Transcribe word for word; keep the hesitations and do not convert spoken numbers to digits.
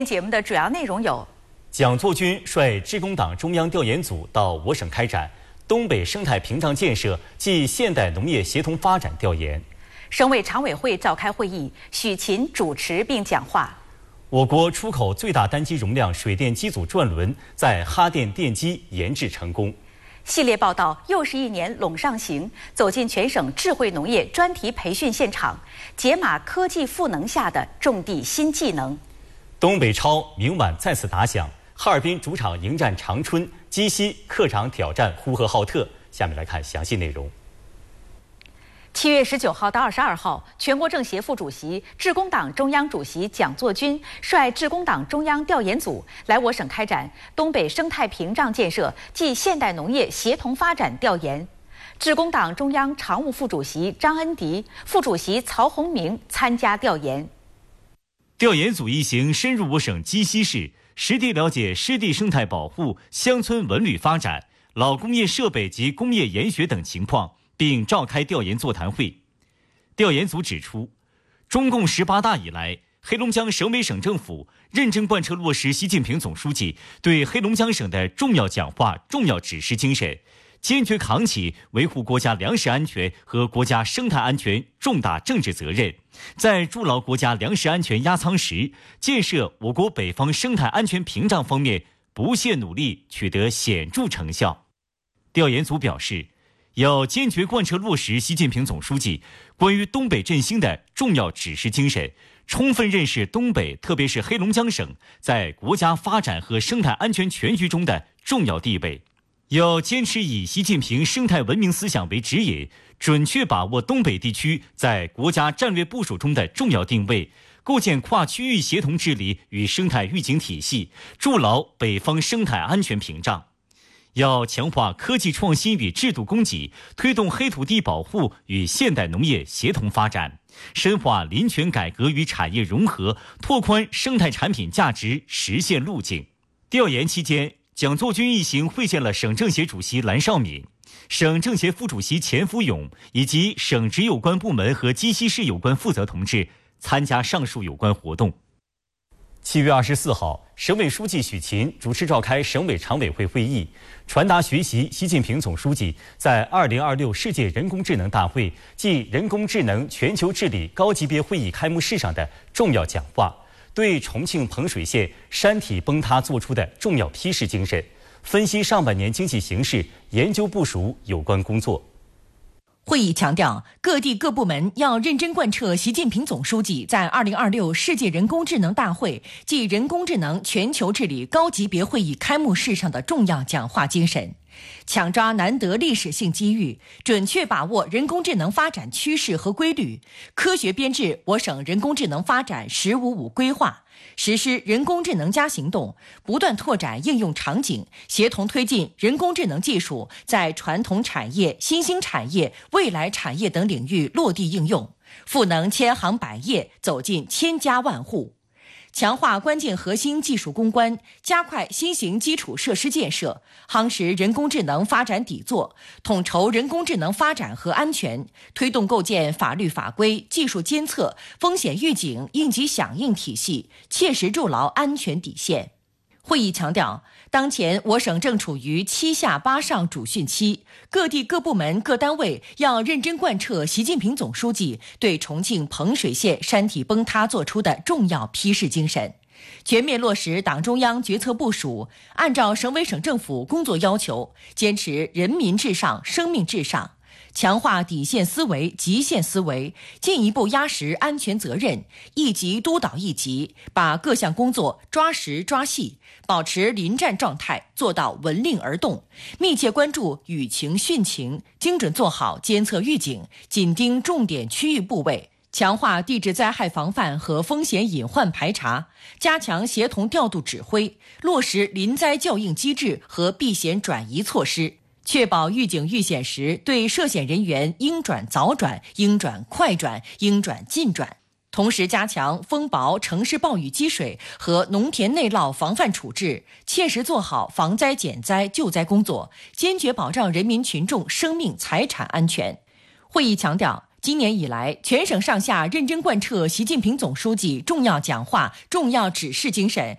节目的主要内容有： 蒋作军率致公党中央调研组到我省开展东北生态屏障建设暨现代农业协同发展调研； 省委常委会召开会议，许勤主持并讲话； 我国出口最大单机容量水电机组转轮在哈电电机研制成功。 系列报道又是一年陇上行，走进全省智慧农业专题培训现场，解码科技赋能下的种地新技能。 东北超明晚再次打响，哈尔滨主场迎战长春，鸡西客场挑战呼和浩特。下面来看详细内容。 七月十九号到二十二号，全国政协副主席、致公党中央主席蒋作军率致公党中央调研组来我省开展东北生态屏障建设暨现代农业协同发展调研。致公党中央常务副主席张恩迪、副主席曹洪明参加调研。 调研组一行深入我省鸡西市，实地了解湿地生态保护、乡村文旅发展、老工业设备及工业研学等情况，并召开调研座谈会。调研组指出，中共十八大以来，黑龙江省委省政府认真贯彻落实习近平总书记对黑龙江省的重要讲话、重要指示精神，坚决扛起维护国家粮食安全和国家生态安全重大政治责任，在筑牢国家粮食安全压舱石、建设我国北方生态安全屏障方面不懈努力，取得显著成效。调研组表示，要坚决贯彻落实习近平总书记关于东北振兴的重要指示精神，充分认识东北，特别是黑龙江省在国家发展和生态安全全局中的重要地位。要坚持以习近平生态文明思想为指引，准确把握东北地区在国家战略部署中的重要定位，构建跨区域协同治理与生态预警体系，筑牢北方生态安全屏障。要强化科技创新与制度供给，推动黑土地保护与现代农业协同发展，深化林权改革与产业融合，拓宽生态产品价值实现路径。调研期间，蒋作军一行会见了省政协主席蓝绍敏、省政协副主席钱福勇以及省直有关部门和鸡西市有关负责同志，参加上述有关活动。 七月二十四号，省委书记许勤主持召开省委常委会会议，传达学习习近平总书记在二零二六世界人工智能大会暨人工智能全球治理高级别会议开幕式上的重要讲话，对重庆彭水县山体崩塌作出的重要批示精神，分析上半年经济形势，研究部署有关工作。 会议强调，各地各部门要认真贯彻习近平总书记在二零二六世界人工智能大会暨人工智能全球治理高级别会议开幕式上的重要讲话精神，抢抓难得历史性机遇，准确把握人工智能发展趋势和规律，科学编制我省人工智能发展“十五五”规划，实施人工智能加行动，不断拓展应用场景，协同推进人工智能技术在传统产业、新兴产业、未来产业等领域落地应用，赋能千行百业，走进千家万户。强化关键核心技术攻关，加快新型基础设施建设，夯实人工智能发展底座，统筹人工智能发展和安全，推动构建法律法规、技术监测、风险预警、应急响应体系，切实筑牢安全底线。会议强调，当前我省正处于七下八上主训期，各地各部门各单位要认真贯彻习近平总书记对重庆彭水县山体崩塌作出的重要批示精神，全面落实党中央决策部署，按照省委省政府工作要求，坚持人民至上、生命至上，强化底线思维、极限思维，进一步压实安全责任，一级督导一级，把各项工作抓实抓细，保持临战状态，做到闻令而动，密切关注舆情汛情，精准做好监测预警，紧盯重点区域部位，强化地质灾害防范和风险隐患排查，加强协同调度指挥，落实临灾校应机制和避险转移措施，确保预警预险时对涉险人员应转早转、应转快转、应转近转。同时加强风雹、城市暴雨积水和农田内涝防范处置，切实做好防灾减灾救灾工作，坚决保障人民群众生命财产安全。会议强调， 今年以来，全省上下认真贯彻习近平总书记重要讲话、重要指示精神，